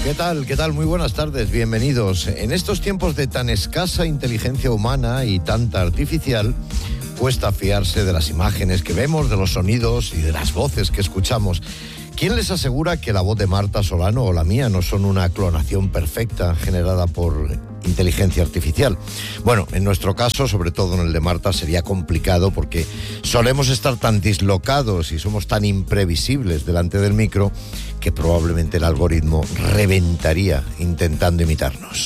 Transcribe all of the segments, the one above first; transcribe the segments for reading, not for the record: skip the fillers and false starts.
¿Qué tal? ¿Qué tal? Muy buenas tardes, bienvenidos. En estos tiempos de tan escasa inteligencia humana y tanta artificial, cuesta fiarse de las imágenes que vemos, de los sonidos y de las voces que escuchamos. ¿Quién les asegura que la voz de Marta Solano o la mía no son una clonación perfecta generada por inteligencia artificial? Bueno, en nuestro caso, sobre todo en el de Marta, sería complicado porque solemos estar tan dislocados y somos tan imprevisibles delante del micro que probablemente el algoritmo reventaría intentando imitarnos.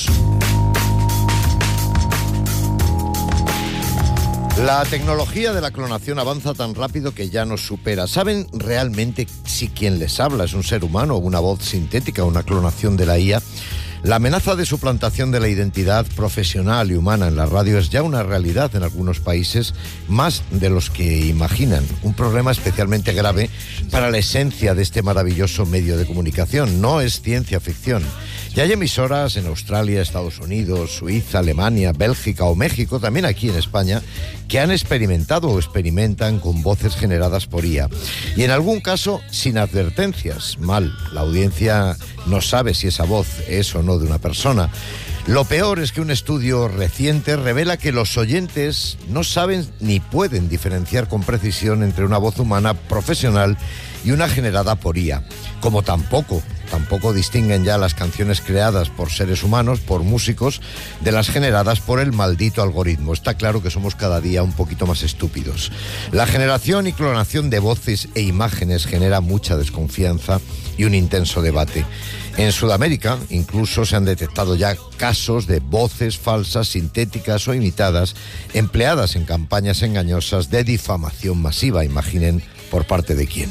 La tecnología de la clonación avanza tan rápido que ya nos supera. ¿Saben realmente si quien les habla es un ser humano o una voz sintética, una clonación de la IA? La amenaza de suplantación de la identidad profesional y humana en la radio es ya una realidad en algunos países, más de los que imaginan. Un problema especialmente grave para la esencia de este maravilloso medio de comunicación. No es ciencia ficción. Ya hay emisoras en Australia, Estados Unidos, Suiza, Alemania, Bélgica o México, también aquí en España, que han experimentado o experimentan con voces generadas por IA. Y en algún caso, sin advertencias. Mal, la audiencia no sabe si esa voz es o no de una persona. Lo peor es que un estudio reciente revela que los oyentes no saben ni pueden diferenciar con precisión entre una voz humana profesional y una generada por IA. Como tampoco distinguen ya las canciones creadas por seres humanos, por músicos, de las generadas por el maldito algoritmo. Está claro que somos cada día un poquito más estúpidos. La generación y clonación de voces e imágenes genera mucha desconfianza y un intenso debate. En Sudamérica incluso se han detectado ya casos de voces falsas, sintéticas o imitadas, empleadas en campañas engañosas de difamación masiva. Imaginen por parte de quién.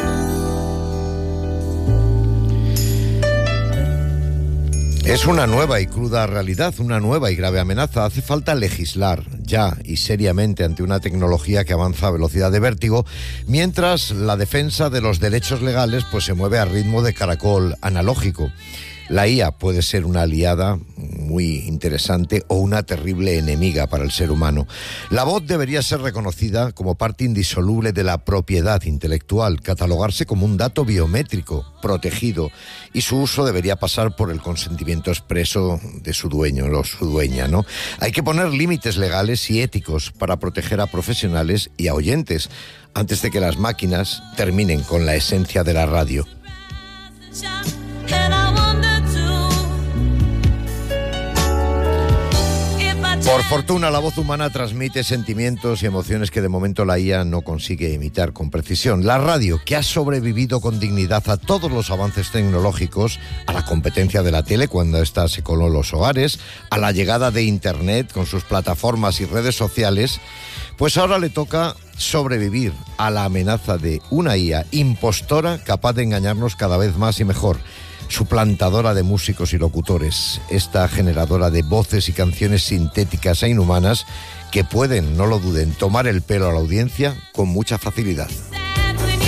Es una nueva y cruda realidad, una nueva y grave amenaza. Hace falta legislar ya y seriamente ante una tecnología que avanza a velocidad de vértigo, mientras la defensa de los derechos legales pues se mueve a ritmo de caracol analógico. La IA puede ser una aliada muy interesante o una terrible enemiga para el ser humano. La voz debería ser reconocida como parte indisoluble de la propiedad intelectual, catalogarse como un dato biométrico protegido, y su uso debería pasar por el consentimiento expreso de su dueño o su dueña, ¿no? Hay que poner límites legales y éticos para proteger a profesionales y a oyentes antes de que las máquinas terminen con la esencia de la radio. Por fortuna, la voz humana transmite sentimientos y emociones que de momento la IA no consigue imitar con precisión. La radio, que ha sobrevivido con dignidad a todos los avances tecnológicos, a la competencia de la tele cuando ésta se coló en los hogares, a la llegada de Internet con sus plataformas y redes sociales, pues ahora le toca sobrevivir a la amenaza de una IA impostora capaz de engañarnos cada vez más y mejor. Suplantadora de músicos y locutores, esta generadora de voces y canciones sintéticas e inhumanas que pueden, no lo duden, tomar el pelo a la audiencia con mucha facilidad.